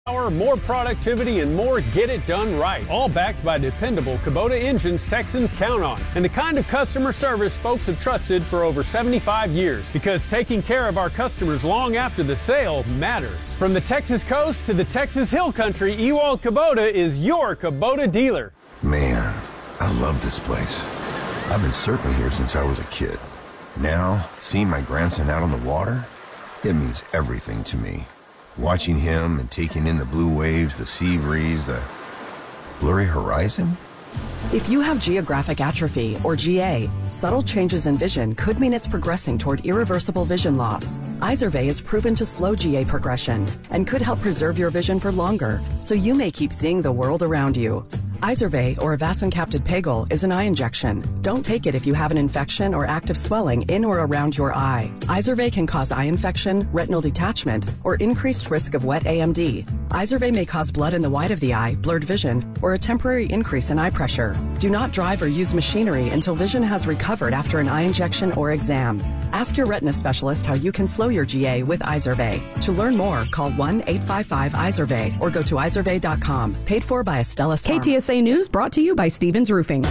Power, more productivity, and more get it done right. All backed by dependable Kubota engines Texans count on. And the kind of customer service folks have trusted for over 75 years. Because taking care of our customers long after the sale matters. From the Texas coast to the Texas Hill Country, Ewald Kubota is your Kubota dealer. Man, I love this place. I've been surfing here since I was a kid. Now, seeing my grandson out on the water, it means everything to me. Watching him and taking in the blue waves, the sea breeze, the blurry horizon. If you have geographic atrophy, or GA, subtle changes in vision could mean it's progressing toward irreversible vision loss. Izervay is proven to slow GA progression and could help preserve your vision for longer, so you may keep seeing the world around you. Izervay, or avacincaptad pegol, is an eye injection. Don't take it if you have an infection or active swelling in or around your eye. Izervay can cause eye infection, retinal detachment, or increased risk of wet AMD. Izervay may cause blood in the white of the eye, blurred vision, or a temporary increase in eye pressure. Do not drive or use machinery until vision has recovered after an eye injection or exam. Ask your retina specialist how you can slow your GA with Izervay. To learn more, call 1-855-IZERVAY or go to izervay.com. Paid for by Astellas Pharma. KTSA News brought to you by Stevens Roofing.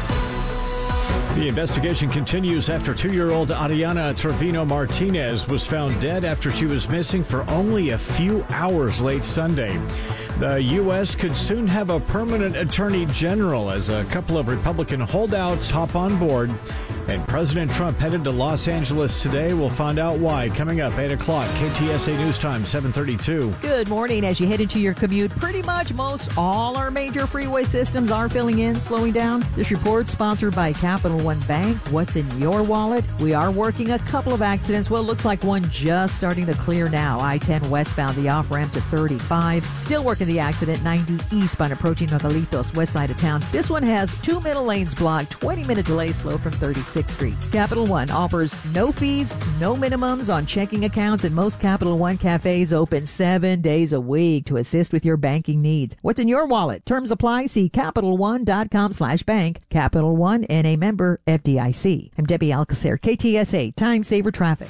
The investigation continues after 2-year-old Ariana Trevino Martinez was found dead after she was missing for only a few hours late Sunday. The U.S. could soon have a permanent attorney general as a couple of Republican holdouts hop on board. And President Trump headed to Los Angeles today. We'll find out why. Coming up, 8 o'clock, KTSA News Time, 7:32. Good morning. As you head into your commute, pretty much most all our major freeway systems are filling in, slowing down. This report sponsored by Capital One Bank. What's in your wallet? We are working a couple of accidents. Well, it looks like one just starting to clear now. I-10 westbound, the off-ramp to 35. Still working the accident, 90 eastbound approaching Nogalitos, west side of town. This one has 2 middle lanes blocked, 20-minute delay slow from 36th Street. Capital One offers no fees, no minimums on checking accounts, and most Capital One cafes open 7 days a week to assist with your banking needs. What's in your wallet? Terms apply. See CapitalOne.com/bank. Capital One, N.A. member, FDIC. I'm Debbie Alcacer, KTSA, Time Saver Traffic.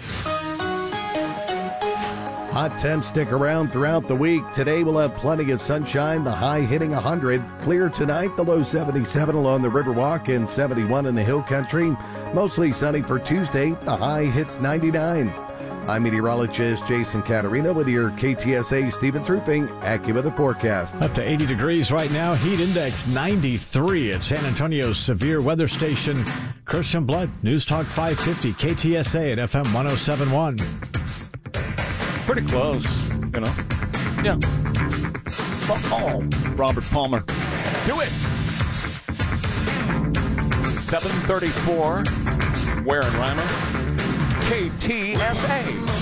Hot temps stick around throughout the week. Today we'll have plenty of sunshine, the high hitting 100. Clear tonight, the low 77 along the Riverwalk and 71 in the Hill Country. Mostly sunny for Tuesday, the high hits 99. I'm meteorologist Jason Caterina with your KTSA Stevens Roofing AccuWeather forecast. Up to 80 degrees right now, heat index 93 at San Antonio's severe weather station. Christian Blood, News Talk 550, KTSA at FM 1071. Pretty close, you know. Yeah. Oh, Robert Palmer. Do it. 7:34. Where in Rima? KTSA.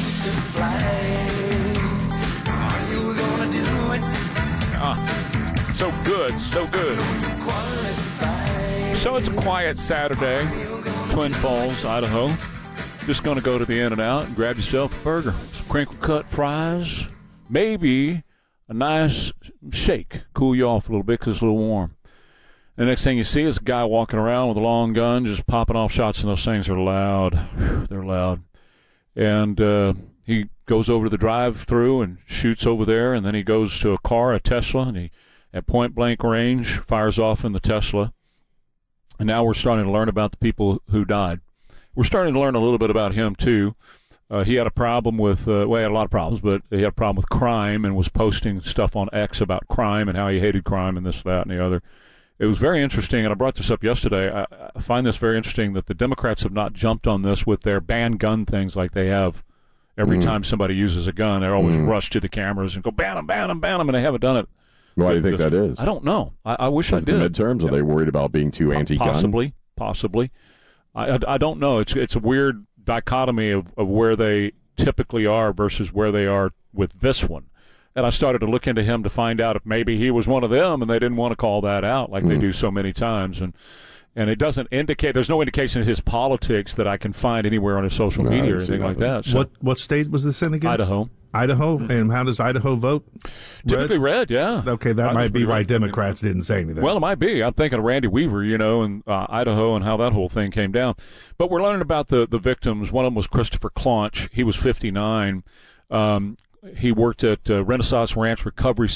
So good, so good. So it's a quiet Saturday, Twin Falls, Idaho. Just going to go to the In-N-Out and grab yourself a burger. Some crinkle-cut fries. Maybe a nice shake. Cool you off a little bit because it's a little warm. The next thing you see is a guy walking around with a long gun just popping off shots, and those things are loud. They're loud. And he goes over to the drive-thru and shoots over there, and then he goes to a car, a Tesla, and he, at point-blank range, fires off in the Tesla. And now we're starting to learn about the people who died. We're starting to learn a little bit about him, too. He had a problem with, well, he had a lot of problems, but he had a problem with crime and was posting stuff on X about crime and how he hated crime and this, that, and the other. It was very interesting, and I brought this up yesterday. I find this very interesting that the Democrats have not jumped on this with their ban gun things like they have every time somebody uses a gun. They always rush to the cameras and go, ban them, ban them, ban them, and they haven't done it. Why do you think that is? I don't know. I wish I did. The midterms? Are they worried about being too anti-gun? Possibly. I don't know. It's a weird dichotomy of where they typically are versus where they are with this one. And I started to look into him to find out if maybe he was one of them and they didn't want to call that out like they do so many times. And it doesn't indicate, there's no indication of his politics that I can find anywhere on his social media or anything like that. So, what state was this in again? Idaho. Idaho? And how does Idaho vote? Typically red, yeah. Okay, that might be why Democrats didn't say anything. Well, it might be. I'm thinking of Randy Weaver, and Idaho and how that whole thing came down. But we're learning about the victims. One of them was Christopher Claunch. He was 59. He worked at Renaissance Ranch Recovery